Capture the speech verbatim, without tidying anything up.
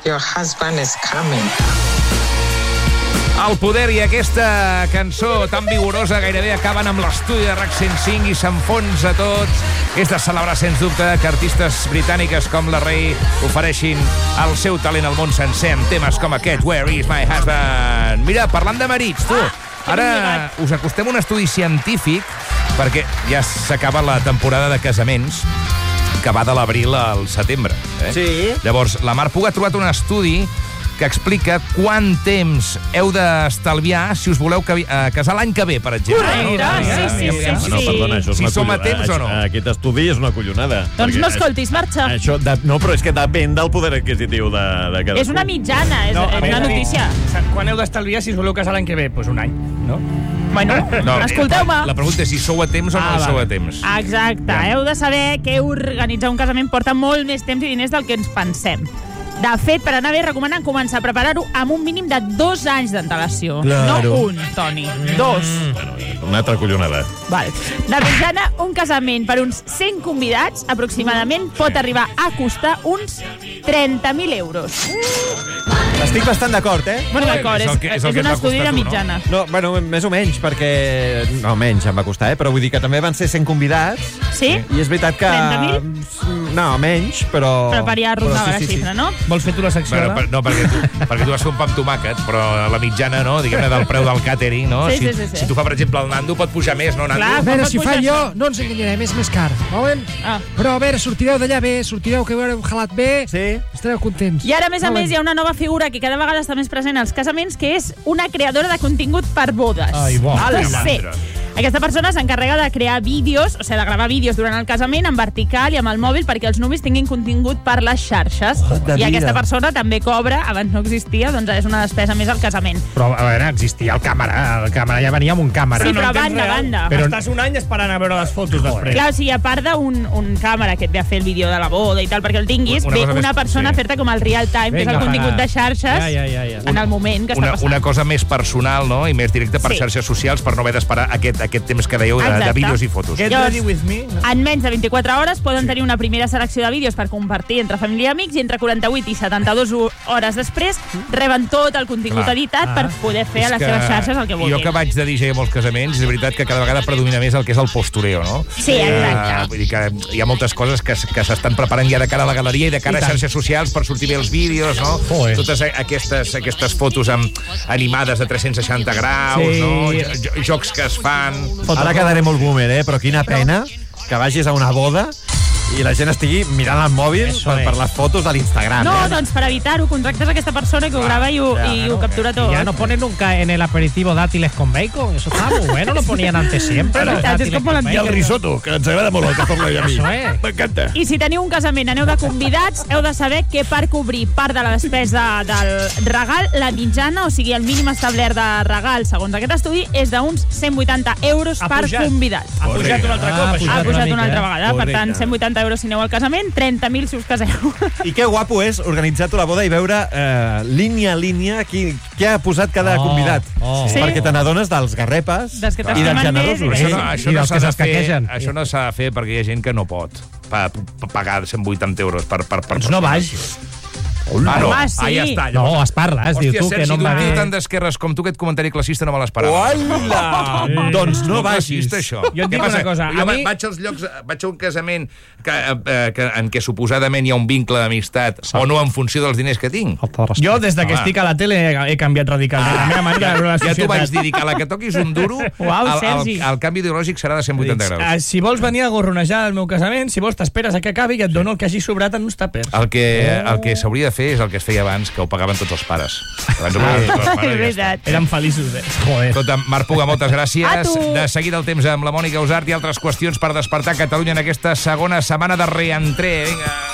Your husband is coming. El poder i aquesta cançó tan vigorosa gairebé acaben amb l'estudi de RAC cent cinc i s'enfonsa tot. És de celebrar, sens dubte, que artistes britàniques com la Rei ofereixin el seu talent al món sencer amb temes com aquest, Where is my husband? Mira, parlant de marits, tu, ara us acostem un estudi científic perquè ja s'acaba la temporada de casaments que va de l'abril al setembre. Eh? Sí. Llavors, la Mar Puga ha trobat un estudi que explica quant temps heu d'estalviar si us voleu cavi- eh, casar l'any que ve, per exemple. Correcte, sí, sí, sí. No, perdona, això és Si una som a collonada. temps o no? Aquest estudi és una collonada. Doncs Perquè no escoltis, marxa. Això, de, no, però és que depèn del poder adquisitiu de, de cadascú. És una mitjana, és, No, és a una veure, notícia. Quan heu d'estalviar si us voleu casar l'any que ve? Doncs pues un any, no? Bueno, No, escolteu-me. La pregunta és si sou a temps o no Ah, sou vale. a temps. Exacte, heu de saber que organitzar un casament porta molt més temps i diners del que ens pensem. De fet, per anar bé, recomanen començar a preparar-ho amb un mínim de dos anys d'antelació. Claro. No un, Toni. Dos. Una altra collonada. Val. De mitjana, un casament per uns cent convidats aproximadament pot arribar a costar uns trenta mil euros. Estic bastant d'acord, eh? Bueno, d'acord, és és, el que- és el és que et un va estudi costar de tu, no? mitjana. No, bueno, més o menys, perquè... No, menys em va costar, eh? Però vull dir que també van ser cent convidats. Sí? I és veritat que... trenta mil? No, menys, però... Però per ja però rondava la sí, sí, sí. xifra, no? Vols fer tu la secció, Bueno, per, no, perquè tu, perquè tu vas fer un pa amb tomàquets, però la mitjana, no, diguem-ne, del preu del càtering, no? Sí, si, sí, sí, sí. si tu fa, per exemple, el Nando, pot pujar més, no, Nando? Clar. A veure, Pot si ho pujar fa jo, això. no ens enganyarem, és més car. Veuen? Ah. Però a veure, sortireu d'allà bé, sortireu que haureu jalat bé, Sí. estareu contents. I ara, a més a Valen. més, hi ha una nova figura que cada vegada està més present als casaments, que és una creadora de contingut per bodes. Ai, bo. Val? Ai, Sí. Aquesta persona s'encarrega de crear vídeos, o sigui, de gravar vídeos durant el casament en vertical i amb el mòbil perquè els nuvis tinguin contingut per les xarxes. Oh, de I vida. aquesta persona també cobra, abans no existia, doncs és una despesa més al casament. Però, a veure, existia el càmera. El càmera ja venia amb un càmera. Sí, però a banda, a banda. Però estàs un any esperant a veure les fotos després. Clar, o sigui, a part d'un un càmera que et ve a fer el vídeo de la boda i tal, perquè el tinguis, Una ve cosa una més- persona sí. a fer-te com el real time, que és el Vinga, contingut va. de xarxes, Ja, ja, ja, ja. en el moment que està Una, passant. una cosa més personal, no?, i més directa per Sí. xarxes socials per no haver d'esperar aquest, aquest temps que dèieu de, de Exacte. vídeos i fotos. Get Llavors, ready with me. No? En menys de vint-i-quatre hores poden tenir una primera selecció de vídeos per compartir entre família i amics i entre quaranta-vuit i setanta-dues hores després reben tot el contingut Clar. editat per poder fer És a les que seves xarxes el que vulguin. Jo que vaig de D J a molts casaments, és veritat que cada vegada predomina més el que és el postureo, no? Sí, exacte. Eh, vull dir que hi ha moltes coses que, s- que s'estan preparant ja de cara a la galeria i de cara a xarxes socials per sortir bé els vídeos, no? Joder. Totes a- aquestes, aquestes fotos amb, animades de tres-cents seixanta graus, Sí. no? Jo- jo- Jocs que es fan... Ara quedaré molt boomer, eh? Però quina pena que vagis a una boda i la gent estigui mirant el mòbil Eso per, es. per les fotos de l'Instagram. No, eh? doncs per evitar-ho, contractes aquesta persona que ho grava i ho, i ho captura tot. Ya no ponen nunca en el aperitivo dátiles con bacon. Eso está muy bueno, lo ponían antes siempre. los Veritat, és dátiles com molt con antic. bacon. risotto, que ens agrada molt el que parla a mi. Eso es. M'encanta. I si teniu un casament, aneu de convidats, heu de saber que per cobrir part de la despesa del regal, la mitjana, o sigui, el mínim establert de regal, segons aquest estudi, és d'uns cent vuitanta euros Ha per pujat. convidat. Ha pujat un altre Ah, cop, ha això. Ha pujat pujat mica, una altra eh? vegada, per Correcte. tant, cent vuitanta euros si aneu al casament, trenta mil si us caseu. I que guapo és organitzar tu la boda i veure eh, línia a línia qui, qui ha posat cada Oh, convidat. oh. Sí. Perquè te n'adones dels garrepes Dels que i t'estimen dels generosos. més. Això Sí. no, això I no dels s'ha que de fer, s'escaquegen. això no s'ha de fer perquè hi ha gent que no pot pa, pa, pagar cent vuitanta euros per, per, per Doncs no persona. vagis. Ah, no. Home, sí. Ah, ja està. No, Llavors, es parla, es diu hòstia, tu que Sergi, no em va d'un tio bé. tan d'esquerres com tu, aquest comentari classista no me l'esperava. Hola! Doncs no Molt vagis. classista, això. Jo et Què dic passa? una cosa, Jo a mi- vaig als llocs, vaig a un casament que, eh, que, en què suposadament hi ha un vincle d'amistat o no en funció dels diners que tinc. Jo, des de que Home. estic a la tele, he, he canviat radicalment. La meva manera de veure la Ja t'ho societat. vaig dir, que a la que toquis un duro, Uau, el, el, Sergi. el canvi ideològic serà de cent vuitanta graus. Eh, si vols venir a gorronejar el meu casament, si vols t'esperes a que acabi i et dono el que hagi sobrat en uns tàpers. El que, el que s'hauria de fer és el que es feia abans, que ho pagaven tots els pares. Abans ho pagaven tots els És pares. i ja està. veritat. Eren feliços, eh? Joder. Escolta, Marc Puga, moltes A gràcies. tu. De seguida el temps amb la Mònica Usart i altres qüestions per despertar Catalunya en aquesta segona setmana de reentré. Vinga.